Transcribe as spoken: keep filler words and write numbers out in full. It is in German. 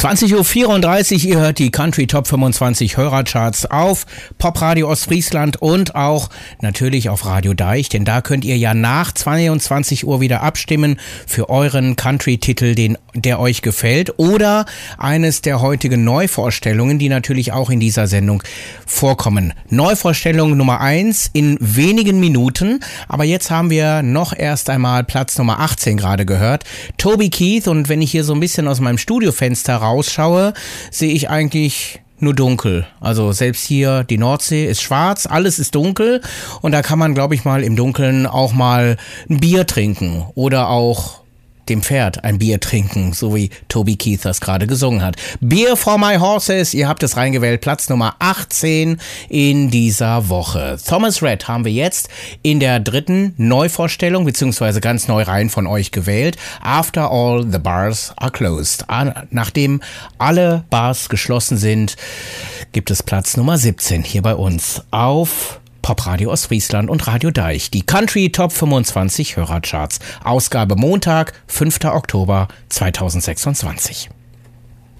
zwanzig Uhr vierunddreißig, ihr hört die Country Top fünfundzwanzig Hörercharts auf Popradio Ostfriesland und auch natürlich auf Radio Deich, denn da könnt ihr ja nach zweiundzwanzig Uhr wieder abstimmen für euren Country-Titel, den, der euch gefällt oder eines der heutigen Neuvorstellungen, die natürlich auch in dieser Sendung vorkommen. Neuvorstellung Nummer eins in wenigen Minuten, aber jetzt haben wir noch erst einmal Platz Nummer achtzehn gerade gehört. Toby Keith, und wenn ich hier so ein bisschen aus meinem Studiofenster rausschaue, sehe ich eigentlich nur dunkel. Also selbst hier die Nordsee ist schwarz, alles ist dunkel und da kann man, glaube ich, mal im Dunkeln auch mal ein Bier trinken oder auch dem Pferd ein Bier trinken, so wie Toby Keith das gerade gesungen hat. Beer for my horses, ihr habt es reingewählt, Platz Nummer achtzehn in dieser Woche. Thomas Rhett haben wir jetzt in der dritten Neuvorstellung, beziehungsweise ganz neu rein von euch gewählt. After all the bars are closed. Nachdem alle Bars geschlossen sind, gibt es Platz Nummer siebzehn hier bei uns auf Popradio Ostfriesland und Radio Deich. Die Country Top fünfundzwanzig Hörercharts. Ausgabe Montag, fünfter Oktober zweitausendsechsundzwanzig.